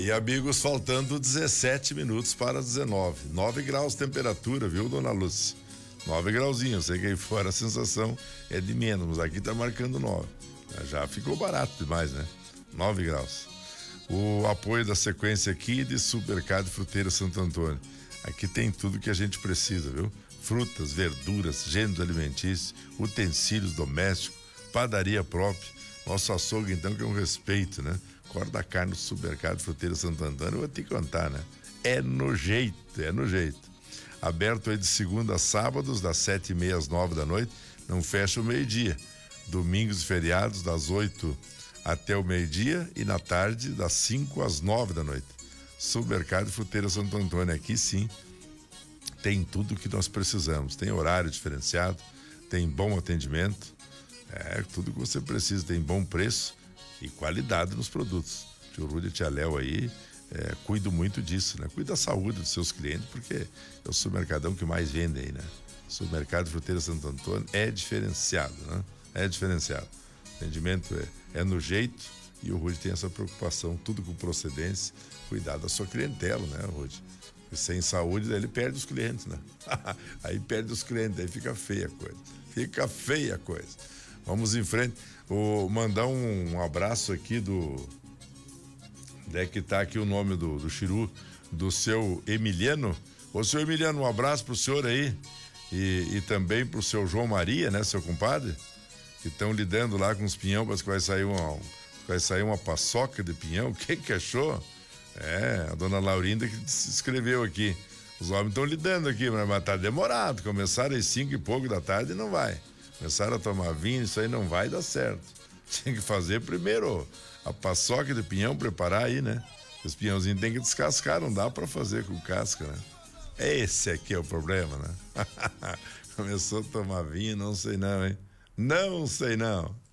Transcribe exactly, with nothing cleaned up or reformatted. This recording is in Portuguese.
Aí, amigos, faltando dezessete minutos para dezenove. nove graus temperatura, viu, dona Lúcia? nove grauzinhos. Sei que aí fora a sensação é de menos, mas aqui tá marcando nove. Já ficou barato demais, né? nove graus. O apoio da sequência aqui de Supermercado Fruteira Santo Antônio. Aqui tem tudo que a gente precisa, viu? Frutas, verduras, gêneros alimentícios, utensílios domésticos, padaria própria. Nosso açougue, então, que é um respeito, né? Corda da carne do Supermercado Fruteira Santo Antônio, eu vou te contar, né? É no jeito, é no jeito. Aberto aí de segunda a sábados, das sete e meia às nove da noite, não fecha o meio-dia. Domingos e feriados, das oito até o meio-dia, e na tarde, das cinco às nove da noite. Supermercado Fruteira Santo Antônio, aqui sim, tem tudo o que nós precisamos. Tem horário diferenciado, tem bom atendimento, é tudo que você precisa, tem bom preço e qualidade nos produtos. Tio Rude e Tia Léo aí, é, cuido muito disso, né? Cuida da saúde dos seus clientes, porque é o supermercadão que mais vende aí, né? Supermercado Fruteira Santo Antônio é diferenciado, né? É diferenciado. O atendimento é, é no jeito, e o Rude tem essa preocupação, tudo com procedência, cuidar da sua clientela, né, Rude? Porque sem saúde, daí ele perde os clientes, né? Aí perde os clientes, aí fica feia a coisa. Fica feia a coisa. Vamos em frente. Vou mandar um, um abraço aqui do... Onde é que tá aqui o nome do, do Chiru, do seu Emiliano. Ô, seu Emiliano, um abraço pro senhor aí. E, e também pro seu João Maria, né, seu compadre? Que estão lidando lá com os pinhão, parece que vai sair uma, vai sair uma paçoca de pinhão. O que que achou? É, a dona Laurinda que escreveu aqui. Os homens estão lidando aqui, mas tá demorado. Começaram às cinco e pouco da tarde e não vai. Começaram a tomar vinho, isso aí não vai dar certo. Tem que fazer primeiro a paçoca de pinhão, preparar aí, né? Os pinhãozinhos tem que descascar, não dá pra fazer com casca, né? Esse aqui é o problema, né? Começou a tomar vinho, não sei não, hein? Não sei não.